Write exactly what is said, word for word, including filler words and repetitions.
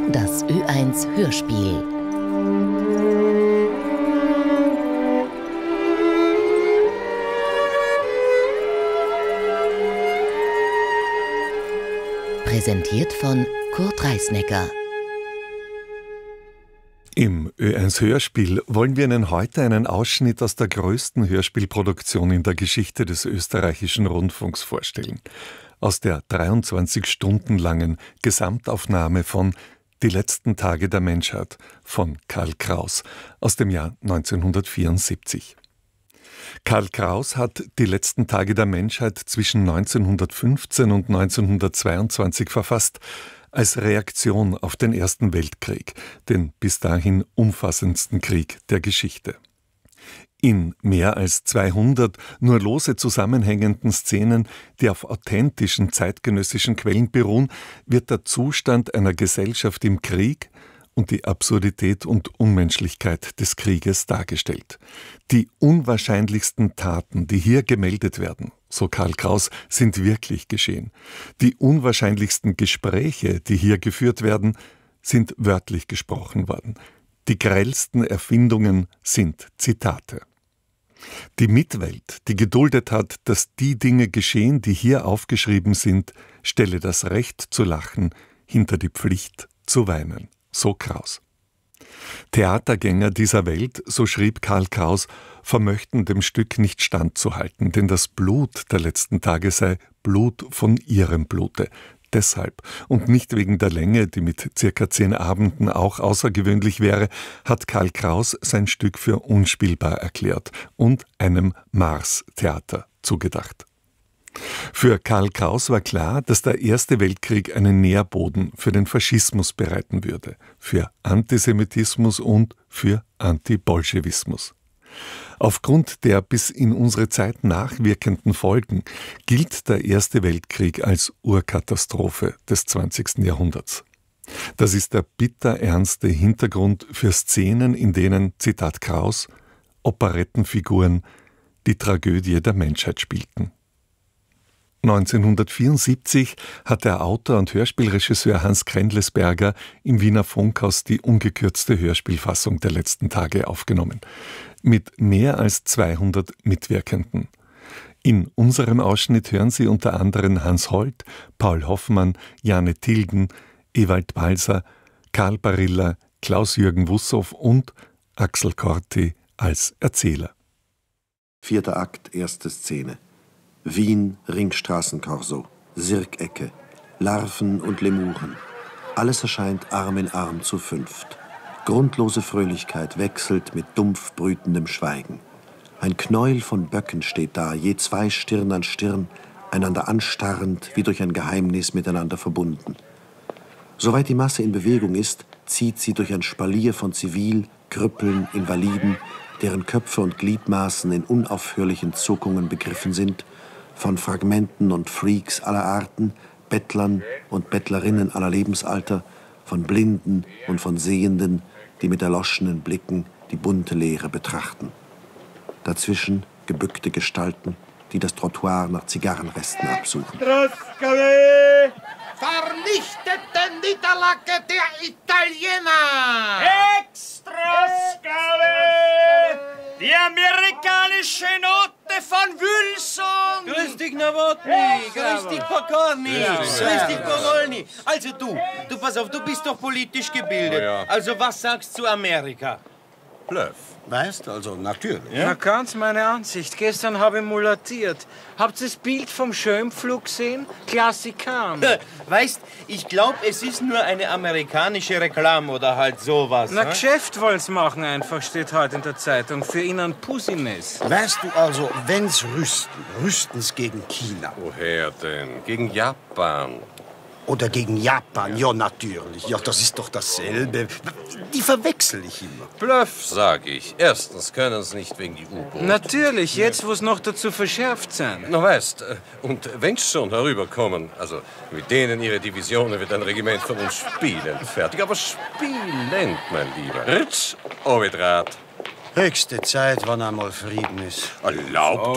Das Ö eins Hörspiel. Präsentiert von Kurt Reisnecker. Im Ö eins Hörspiel wollen wir Ihnen heute einen Ausschnitt aus der größten Hörspielproduktion in der Geschichte des österreichischen Rundfunks vorstellen. Aus der dreiundzwanzig Stunden langen Gesamtaufnahme von Die letzten Tage der Menschheit von Karl Kraus aus dem Jahr neunzehnhundertvierundsiebzig. Karl Kraus hat Die letzten Tage der Menschheit zwischen neunzehnhundertfünfzehn und neunzehnhundertzweiundzwanzig verfasst, als Reaktion auf den Ersten Weltkrieg, den bis dahin umfassendsten Krieg der Geschichte. In mehr als zweihundert nur lose zusammenhängenden Szenen, die auf authentischen zeitgenössischen Quellen beruhen, wird der Zustand einer Gesellschaft im Krieg und die Absurdität und Unmenschlichkeit des Krieges dargestellt. Die unwahrscheinlichsten Taten, die hier gemeldet werden, so Karl Kraus, sind wirklich geschehen. Die unwahrscheinlichsten Gespräche, die hier geführt werden, sind wörtlich gesprochen worden. Die grellsten Erfindungen sind Zitate. Die Mitwelt, die geduldet hat, dass die Dinge geschehen, die hier aufgeschrieben sind, stelle das Recht zu lachen hinter die Pflicht zu weinen. So Kraus. Theatergänger dieser Welt, so schrieb Karl Kraus, vermöchten dem Stück nicht standzuhalten, denn das Blut der letzten Tage sei Blut von ihrem Blute. Deshalb und nicht wegen der Länge, die mit circa zehn Abenden auch außergewöhnlich wäre, hat Karl Kraus sein Stück für unspielbar erklärt und einem Mars-Theater zugedacht. Für Karl Kraus war klar, dass der Erste Weltkrieg einen Nährboden für den Faschismus bereiten würde, für Antisemitismus und für Antibolschewismus. Aufgrund der bis in unsere Zeit nachwirkenden Folgen gilt der Erste Weltkrieg als Urkatastrophe des zwanzigsten Jahrhunderts. Das ist der bitterernste Hintergrund für Szenen, in denen, Zitat Kraus, Operettenfiguren die Tragödie der Menschheit spielten. neunzehnhundertvierundsiebzig hat der Autor und Hörspielregisseur Hans Krendlesberger im Wiener Funkhaus die ungekürzte Hörspielfassung der letzten Tage aufgenommen. Mit mehr als zweihundert Mitwirkenden. In unserem Ausschnitt hören Sie unter anderem Hans Holt, Paul Hoffmann, Jane Tilgen, Ewald Balser, Karl Barilla, Klaus-Jürgen Wussow und Axel Corti als Erzähler. Vierter Akt, erste Szene. Wien, Ringstraßenkorso, Sirkecke, Larven und Lemuren. Alles erscheint Arm in Arm zu fünft. Grundlose Fröhlichkeit wechselt mit dumpf brütendem Schweigen. Ein Knäuel von Böcken steht da, je zwei Stirn an Stirn, einander anstarrend, wie durch ein Geheimnis miteinander verbunden. Soweit die Masse in Bewegung ist, zieht sie durch ein Spalier von Zivil, Krüppeln, Invaliden, deren Köpfe und Gliedmaßen in unaufhörlichen Zuckungen begriffen sind, von Fragmenten und Freaks aller Arten, Bettlern und Bettlerinnen aller Lebensalter, von Blinden und von Sehenden, die mit erloschenen Blicken die bunte Leere betrachten. Dazwischen gebückte Gestalten, die das Trottoir nach Zigarrenresten absuchen. Vernichtete Niederlage der Italiener! Extraskale! Die amerikanische Note von Wilson! Grüß dich, Nowotny! Grüß dich, Pokorny! Grüß dich, Powolny! Also du, du pass auf, du bist doch politisch gebildet. Oh ja. Also was sagst du zu Amerika? Bluff. Weißt also, natürlich. Ja? Na, ganz meine Ansicht. Gestern habe ich mulatiert. Habt ihr das Bild vom Schönpflug gesehen? Klassikan. Weißt, ich glaube, es ist nur eine amerikanische Reklame oder halt sowas. Na, ne? Geschäft wollt's machen einfach, steht heute in der Zeitung. Für ihn ein Pussines. Weißt du also, wenn's rüsten, rüsten's gegen China. Woher denn? Gegen Japan. Oder gegen Japan, ja natürlich. Ja, das ist doch dasselbe. Die verwechsel ich immer. Bluff, sag ich. Erstens können es nicht wegen die U-Boote. Natürlich, jetzt, wo es noch dazu verschärft sein. Na weißt, äh, und wenn's schon herüberkommen, also mit denen ihre Divisionen wird ein Regiment von uns spielend fertig. Aber spielend, mein Lieber. Ritsch, Ovidrat. Höchste Zeit, wann einmal Frieden ist. Erlaubt